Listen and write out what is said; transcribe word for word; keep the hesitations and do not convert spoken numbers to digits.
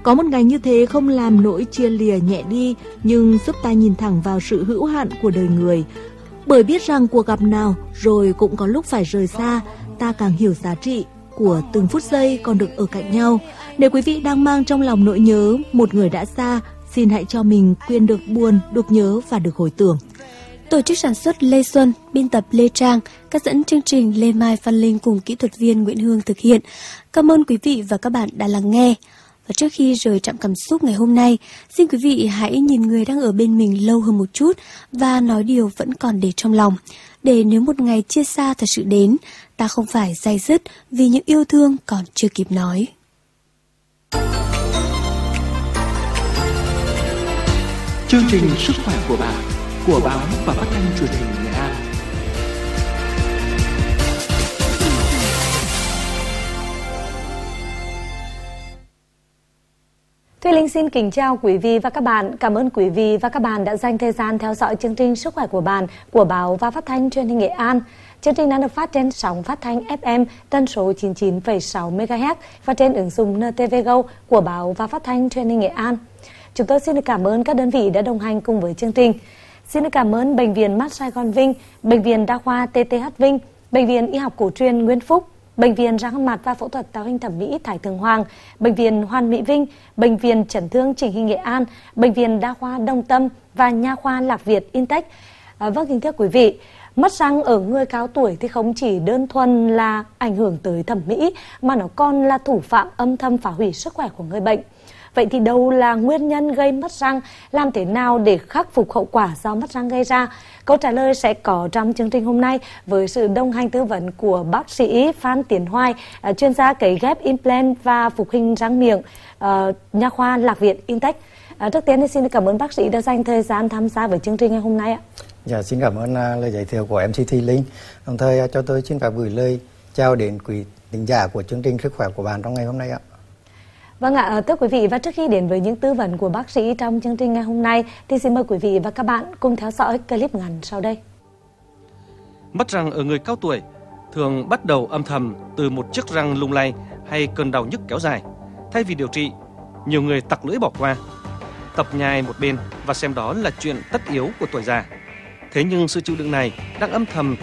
Có một ngày như thế không làm nỗi chia lìa nhẹ đi, nhưng giúp ta nhìn thẳng vào sự hữu hạn của đời người. Bởi biết rằng cuộc gặp nào rồi cũng có lúc phải rời xa, ta càng hiểu giá trị của từng phút giây còn được ở cạnh nhau. Nếu quý vị đang mang trong lòng nỗi nhớ một người đã xa, xin hãy cho mình quyền được buồn, được nhớ và được hồi tưởng. Tổ chức sản xuất Lê Xuân, biên tập Lê Trang, các dẫn chương trình Lê Mai Văn Linh cùng kỹ thuật viên Nguyễn Hương thực hiện. Cảm ơn quý vị và các bạn đã lắng nghe. Và trước khi rời trạm cảm xúc ngày hôm nay, xin quý vị hãy nhìn người đang ở bên mình lâu hơn một chút và nói điều vẫn còn để trong lòng. Để nếu một ngày chia xa thật sự đến, ta không phải day dứt vì những yêu thương còn chưa kịp nói. Chương trình Sức khỏe của bạn của báo và phát thanh truyền hình Nghệ An. Thùy Linh xin kính chào quý vị và các bạn. Cảm ơn quý vị và các bạn đã dành thời gian theo dõi chương trình Sức khỏe của bạn của báo và phát thanh truyền hình Nghệ An. Chương trình đang được phát trên sóng phát thanh ép em tần số chín mươi chín phẩy sáu mê ga héc và trên ứng dụng en tê vê Go của báo và phát thanh truyền hình Nghệ An. Chúng tôi xin được cảm ơn các đơn vị đã đồng hành cùng với chương trình. Xin được cảm ơn Bệnh viện Mắt Sài Gòn Vinh, Bệnh viện Đa khoa tê tê hát Vinh, Bệnh viện Y học cổ truyền Nguyễn Phúc, Bệnh viện răng mặt và phẫu thuật tạo hình thẩm mỹ Thái Thượng Hoàng, Bệnh viện Hoàn Mỹ Vinh, Bệnh viện Chấn thương Chỉnh hình Nghệ An, Bệnh viện Đa khoa Đồng Tâm và Nha khoa Lạc Việt Intech. À, vâng, kính thưa quý vị, mất răng ở người cao tuổi thì không chỉ đơn thuần là ảnh hưởng tới thẩm mỹ mà nó còn là thủ phạm âm thầm phá hủy sức khỏe của người bệnh. Vậy thì đâu là nguyên nhân gây mất răng? Làm thế nào để khắc phục hậu quả do mất răng gây ra? Câu trả lời sẽ có trong chương trình hôm nay với sự đồng hành tư vấn của bác sĩ Phan Tiến Hoài, chuyên gia cấy ghép implant và phục hình răng miệng, uh, Nha khoa Lạc Việt Intech. Uh, trước tiên thì xin cảm ơn bác sĩ đã dành thời gian tham gia với chương trình ngày hôm nay ạ. Dạ, xin cảm ơn uh, lời giới thiệu của em xê Thùy Linh. Đồng thời uh, cho tôi xin phép gửi lời chào đến quý thính giả của chương trình Sức khỏe của bạn trong ngày hôm nay ạ. Vâng ạ, thưa quý vị, và trước khi đến với những tư vấn của bác sĩ trong chương trình ngày hôm nay thì xin mời quý vị và các bạn cùng theo dõi clip ngắn sau đây. Mất răng ở người cao tuổi thường bắt đầu âm thầm từ một chiếc răng lung lay hay cơn đau nhức kéo dài. Thay vì điều trị, nhiều người tặc lưỡi bỏ qua, tập nhai một bên và xem đó là chuyện tất yếu của tuổi già. Thế nhưng sự chịu đựng này đang âm thầm